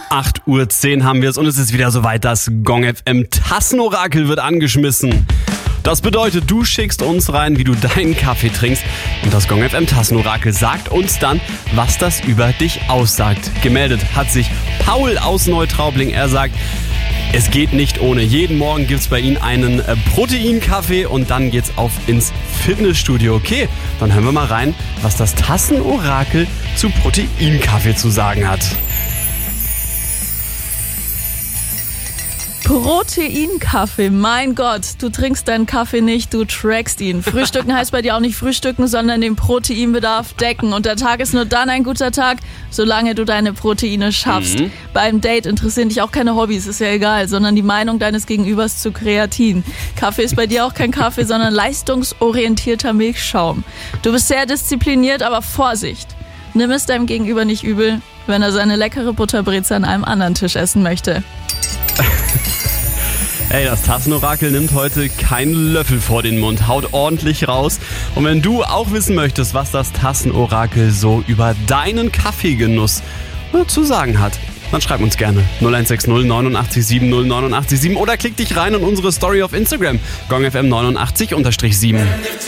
8:10 haben wir es und es ist wieder soweit, das Gong FM Tassenorakel wird angeschmissen. Das bedeutet, du schickst uns rein, wie du deinen Kaffee trinkst und das Gong FM Tassenorakel sagt uns dann, was das über dich aussagt. Gemeldet hat sich Paul aus Neutraubling. Er sagt, es geht nicht ohne. Jeden Morgen gibt's bei ihm einen Proteinkaffee und dann geht's auf ins Fitnessstudio. Okay, dann hören wir mal rein, was das Tassenorakel zu Proteinkaffee zu sagen hat. Proteinkaffee, mein Gott, du trinkst deinen Kaffee nicht, du trackst ihn. Frühstücken heißt bei dir auch nicht frühstücken, sondern den Proteinbedarf decken. Und der Tag ist nur dann ein guter Tag, solange du deine Proteine schaffst. Beim Date interessieren dich auch keine Hobbys, ist ja egal, sondern die Meinung deines Gegenübers zu Kreatin. Kaffee ist bei dir auch kein Kaffee, sondern leistungsorientierter Milchschaum. Du bist sehr diszipliniert, aber Vorsicht, nimm es deinem Gegenüber nicht übel, wenn er seine leckere Butterbreze an einem anderen Tisch essen möchte. Ey, das Tassenorakel nimmt heute keinen Löffel vor den Mund, haut ordentlich raus. Und wenn du auch wissen möchtest, was das Tassenorakel so über deinen Kaffeegenuss zu sagen hat, dann schreib uns gerne 0160 89 7 089 7 oder klick dich rein in unsere Story auf Instagram, gongfm89_7.